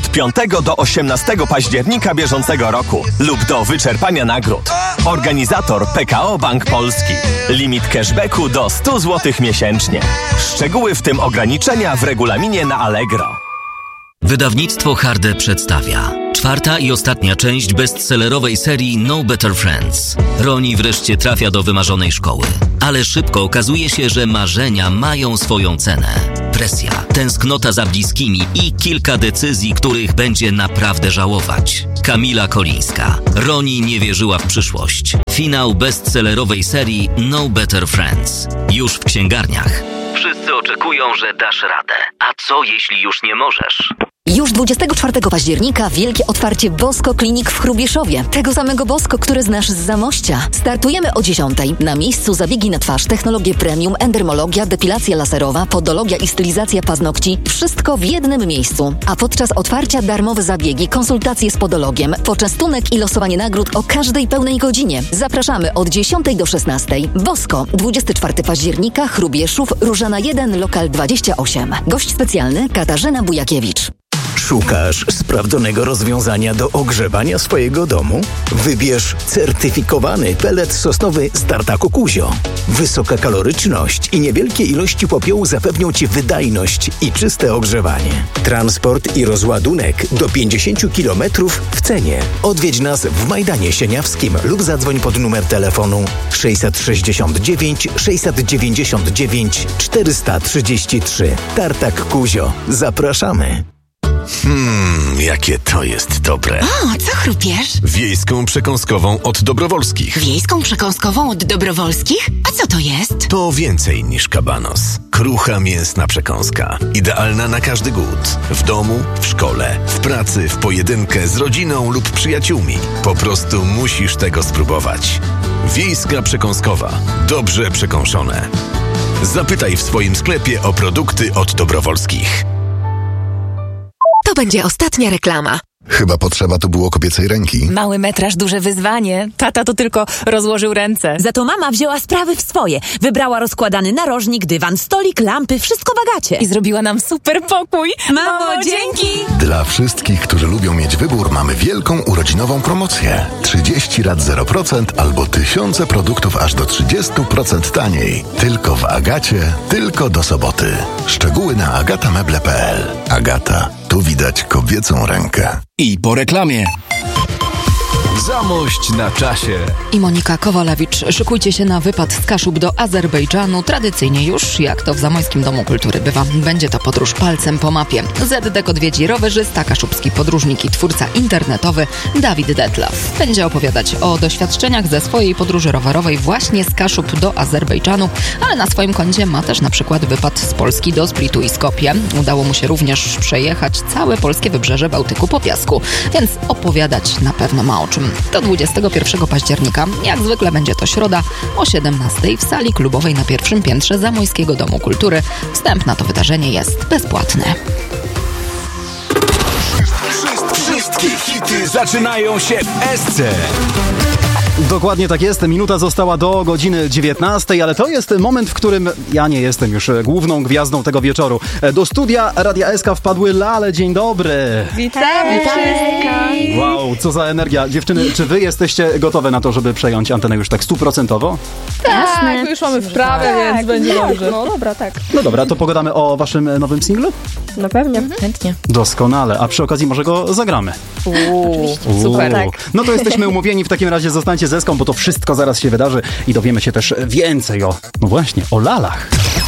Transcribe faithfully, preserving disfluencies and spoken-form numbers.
od piątego do osiemnastego października bieżącego roku lub do wyczerpania nagród. Organizator P K O Bank Polski. Limit cashbacku do sto złotych miesięcznie. Szczegóły, w tym ograniczenia, w regulaminie na Allegro. Wydawnictwo Harde przedstawia czwarta i ostatnia część bestsellerowej serii No Better Friends. Roni wreszcie trafia do wymarzonej szkoły, ale szybko okazuje się, że marzenia mają swoją cenę. Presja, tęsknota za bliskimi i kilka decyzji, których będzie naprawdę żałować. Kamila Kolińska. Roni nie wierzyła w przyszłość. Finał bestsellerowej serii No Better Friends. Już w księgarniach. Wszyscy oczekują, że dasz radę. A co jeśli już nie możesz? Już dwudziestego czwartego października wielkie otwarcie Bosko Klinik w Chrubieszowie. Tego samego Bosko, które znasz z Zamościa. Startujemy o dziesiątej. Na miejscu zabiegi na twarz, technologie premium, endermologia, depilacja laserowa, podologia i stylizacja paznokci. Wszystko w jednym miejscu. A podczas otwarcia darmowe zabiegi, konsultacje z podologiem, poczęstunek i losowanie nagród o każdej pełnej godzinie. Zapraszamy od dziesiątej do szesnastej. Bosko, dwudziestego czwartego października, Chrubieszów, Różana jeden, lokal dwadzieścia osiem. Gość specjalny Katarzyna Bujakiewicz. Szukasz sprawdzonego rozwiązania do ogrzewania swojego domu? Wybierz certyfikowany pelet sosnowy z Tartaku Kuzio. Wysoka kaloryczność i niewielkie ilości popiołu zapewnią Ci wydajność i czyste ogrzewanie. Transport i rozładunek do pięćdziesiąt kilometrów w cenie. Odwiedź nas w Majdanie Sieniawskim lub zadzwoń pod numer telefonu sześćset sześćdziesiąt dziewięć sześćset dziewięćdziesiąt dziewięć czterysta trzydzieści trzy. Tartak Kuzio. Zapraszamy. Mmm, jakie to jest dobre. O, co chrupiesz? Wiejską przekąskową od Dobrowolskich. Wiejską przekąskową od Dobrowolskich? A co to jest? To więcej niż kabanos. Krucha mięsna przekąska. Idealna na każdy głód. W domu, w szkole, w pracy, w pojedynkę, z rodziną lub przyjaciółmi. Po prostu musisz tego spróbować. Wiejska przekąskowa. Dobrze przekąszone. Zapytaj w swoim sklepie o produkty od Dobrowolskich. To będzie ostatnia reklama. Chyba potrzeba tu było kobiecej ręki. Mały metraż, duże wyzwanie. Tata to tylko rozłożył ręce. Za to mama wzięła sprawy w swoje. Wybrała rozkładany narożnik, dywan, stolik, lampy, wszystko w Agacie. I zrobiła nam super pokój. Mamo, Mamo dzięki! Dla wszystkich, którzy lubią mieć wybór, mamy wielką urodzinową promocję. trzydzieści rat zero procent albo tysiące produktów aż do trzydzieści procent taniej. Tylko w Agacie, tylko do soboty. Szczegóły na agatameble kropka p l. Agata. Tu widać kobiecą rękę. I po reklamie. Zamość na czasie. I Monika Kowalewicz. Szykujcie się na wypad z Kaszub do Azerbejdżanu. Tradycyjnie już, jak to w Zamojskim Domu Kultury bywa, będzie to podróż palcem po mapie. Z D K odwiedzi rowerzysta, kaszubski podróżnik i twórca internetowy Dawid Detlaw. Będzie opowiadać o doświadczeniach ze swojej podróży rowerowej właśnie z Kaszub do Azerbejdżanu, ale na swoim koncie ma też na przykład wypad z Polski do Splitu i Skopje. Udało mu się również przejechać całe polskie wybrzeże Bałtyku po piasku, więc opowiadać na pewno ma o czym. Do dwudziestego pierwszego października, jak zwykle będzie to środa, o siedemnastej w sali klubowej na pierwszym piętrze Zamojskiego Domu Kultury. Wstęp na to wydarzenie jest bezpłatny. Wszystkie hity zaczynają się w S C. Dokładnie tak jest. Minuta została do godziny dziewiętnastej, ale to jest moment, w którym ja nie jestem już główną gwiazdą tego wieczoru. Do studia Radia S K wpadły Lale. Dzień dobry. Witamy wszystkich. Wow, co za energia. Dziewczyny, czy wy jesteście gotowe na to, żeby przejąć antenę już tak stuprocentowo? Tak, już mamy wprawę, tak, więc będzie tak, dobrze. No dobra, tak. No dobra, to pogadamy o waszym nowym singlu? No pewnie. Mhm. Chętnie. Doskonale, a przy okazji może go zagramy. Uuu, Oczywiście. Super, tak. No to jesteśmy umówieni, w takim razie zostańcie ze Ską, bo to wszystko zaraz się wydarzy i dowiemy się też więcej o, no właśnie, o lalach.